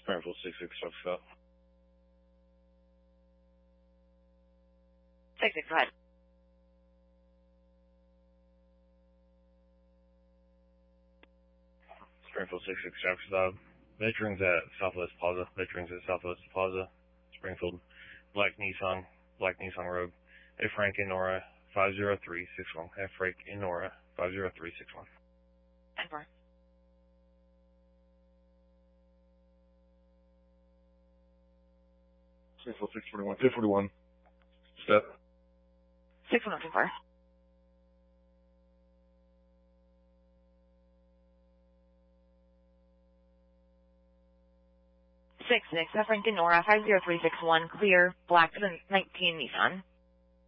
Springfield 66 Truck Stop. 66, go ahead. Springfield 66 Truck Stop. Veterans at Southwest Plaza. Veterans at Southwest Plaza. Springfield. Black Nissan Road. F. Frank and Nora 50361. F. Frank and Nora 50361. And more. Springfield 641. 241. Step. 6124. 66, F. Frank and Nora 50361. Clear. Black 19 Nissan.